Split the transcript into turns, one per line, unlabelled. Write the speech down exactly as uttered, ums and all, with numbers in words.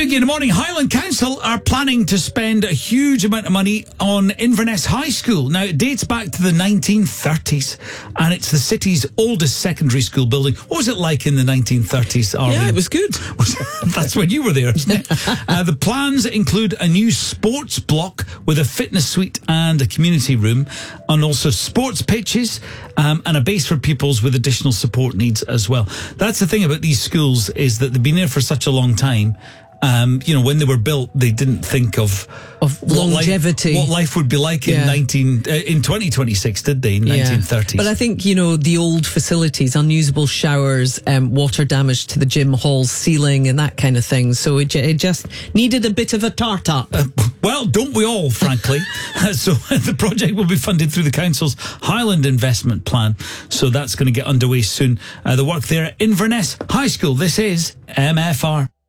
Bring you in the morning. Highland Council are planning to spend a huge amount of money on Inverness High School. Now, it dates back to the nineteen thirties, and it's the city's oldest secondary school building. What was it like in the nineteen thirties, Arlene?
Yeah, it was good.
That's when you were there, isn't it? uh, the plans include a new sports block with a fitness suite and a community room, and also sports pitches um, and a base for pupils with additional support needs as well. That's the thing about these schools, is that they've been there for such a long time. Um, you know, when they were built, they didn't think of
of
what
longevity,
life, what life would be like in
yeah.
nineteen uh, in twenty twenty-six, did they? In
yeah.
nineteen thirties.
But I think, you know, the old facilities, unusable showers, um, water damage to the gym hall ceiling, and that kind of thing. So it, it just needed a bit of a tart up.
Uh, well, don't we all, frankly? So the project will be funded through the council's Highland Investment Plan. So that's going to get underway soon. Uh, the work there at Inverness High School. This is M F R.